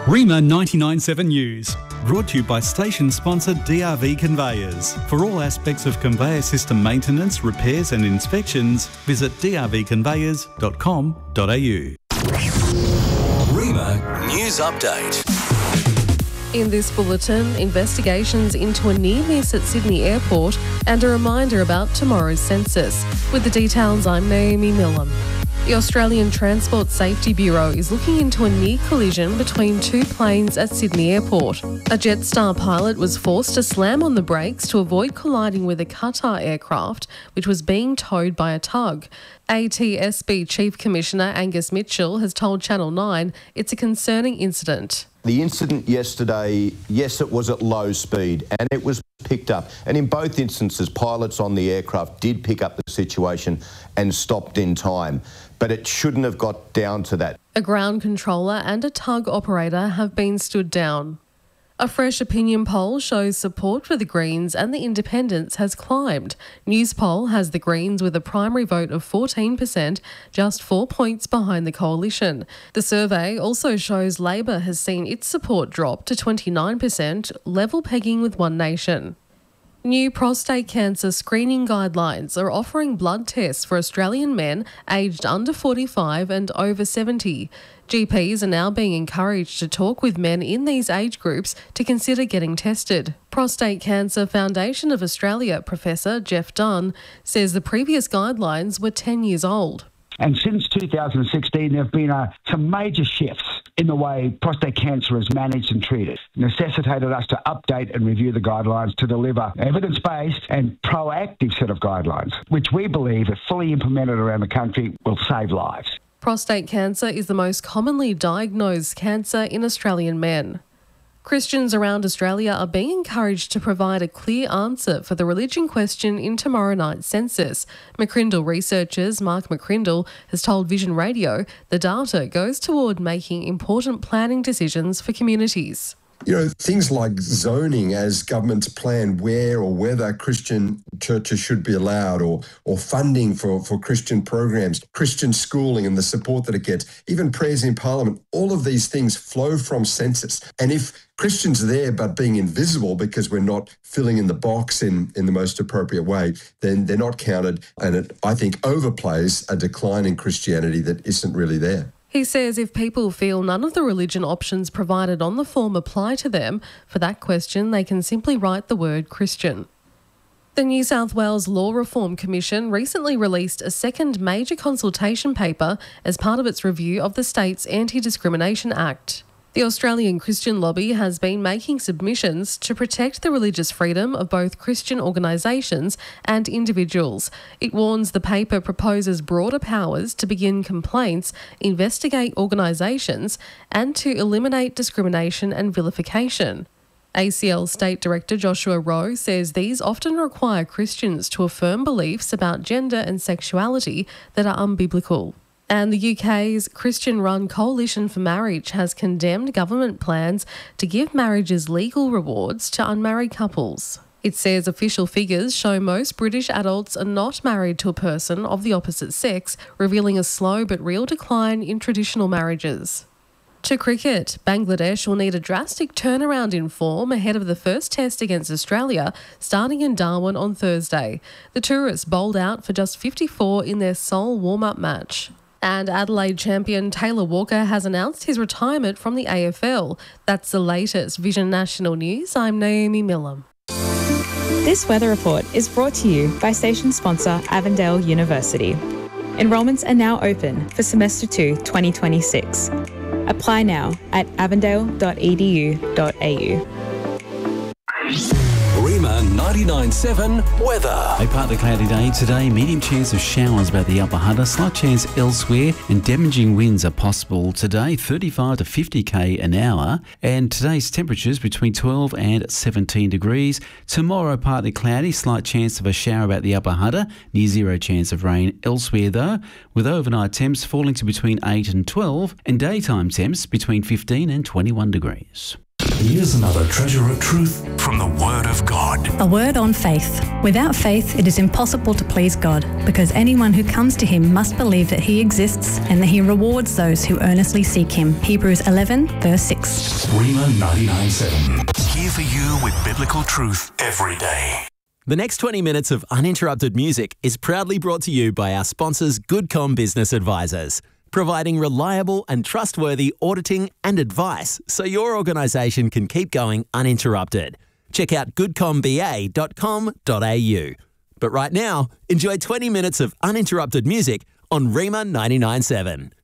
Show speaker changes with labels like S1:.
S1: REMA 99.7 News, brought to you by station sponsor DRV Conveyors. For all aspects of conveyor system maintenance, repairs and inspections, visit drvconveyors.com.au.
S2: REMA News Update.
S3: In this bulletin, investigations into a near miss at Sydney Airport and a reminder about tomorrow's census. With the details, I'm Naomi Millam. The Australian Transport Safety Bureau is looking into a near collision between two planes at Sydney Airport. A Jetstar pilot was forced to slam on the brakes to avoid colliding with a Qatar aircraft, which was being towed by a tug. ATSB Chief Commissioner Angus Mitchell has told Channel 9 it's a concerning incident.
S4: The incident yesterday, yes, it was at low speed and it was picked up. And in both instances, pilots on the aircraft did pick up the situation and stopped in time. But it shouldn't have got down to that. A
S3: ground controller and a tug operator have been stood down. A fresh opinion poll shows support for the Greens and the Independents has climbed. Newspoll has the Greens with a primary vote of 14%, just 4 points behind the coalition. The survey also shows Labor has seen its support drop to 29%, level pegging with One Nation. New prostate cancer screening guidelines are offering blood tests for Australian men aged under 45 and over 70. GPs are now being encouraged to talk with men in these age groups to consider getting tested. Prostate Cancer Foundation of Australia Professor Jeff Dunn says the previous guidelines were 10 years old.
S5: And since 2016, there have been some major shifts in the way prostate cancer is managed and treated, necessitated us to update and review the guidelines to deliver evidence-based and proactive set of guidelines, which we believe, if fully implemented around the country, will save lives.
S3: Prostate cancer is the most commonly diagnosed cancer in Australian men. Christians around Australia are being encouraged to provide a clear answer for the religion question in tomorrow night's census. McCrindle researchers Mark McCrindle has told Vision Radio the data goes toward making important planning decisions for communities.
S6: You know, things like zoning as governments plan where or whether Christian churches should be allowed, or funding for Christian programs, Christian schooling and the support that it gets, even prayers in Parliament, all of these things flow from census. And if Christians are there but being invisible because we're not filling in the box in the most appropriate way, then they're not counted, and it, I think, overplays a decline in Christianity that isn't really there.
S3: He says if people feel none of the religion options provided on the form apply to them, for that question they can simply write the word Christian. The New South Wales Law Reform Commission recently released a second major consultation paper as part of its review of the state's Anti-Discrimination Act. The Australian Christian Lobby has been making submissions to protect the religious freedom of both Christian organisations and individuals. It warns the paper proposes broader powers to begin complaints, investigate organisations, and to eliminate discrimination and vilification. ACL State Director Joshua Rowe says these often require Christians to affirm beliefs about gender and sexuality that are unbiblical. And the UK's Christian-run Coalition for Marriage has condemned government plans to give marriages legal rewards to unmarried couples. It says official figures show most British adults are not married to a person of the opposite sex, revealing a slow but real decline in traditional marriages. To cricket, Bangladesh will need a drastic turnaround in form ahead of the first test against Australia starting in Darwin on Thursday. The tourists bowled out for just 54 in their sole warm-up match. And Adelaide champion Taylor Walker has announced his retirement from the AFL. That's the latest Vision National News. I'm Naomi Millam.
S7: This weather report is brought to you by station sponsor Avondale University. Enrolments are now open for semester 2 2026. Apply now at avondale.edu.au.
S2: REMA 99.7 weather.
S1: A partly cloudy day today, medium chance of showers about the Upper Hunter, slight chance elsewhere, and damaging winds are possible today, 35 to 50 k an hour. And today's temperatures between 12 and 17 degrees. Tomorrow, partly cloudy, slight chance of a shower about the Upper Hunter, near zero chance of rain elsewhere though, with overnight temps falling to between 8 and 12, and daytime temps between 15 and 21 degrees.
S2: Here's another treasure of truth from the Word of God.
S8: A word on faith. Without faith, it is impossible to please God, because anyone who comes to him must believe that he exists and that he rewards those who earnestly seek him. Hebrews 11, verse 6.
S2: Rima 99.7. Here for you with biblical truth every day.
S9: The next 20 minutes of uninterrupted music is proudly brought to you by our sponsors, GoodCom Business Advisors, providing reliable and trustworthy auditing and advice so your organisation can keep going uninterrupted. Check out goodcomba.com.au. But right now, enjoy 20 minutes of uninterrupted music on Rima 99.7.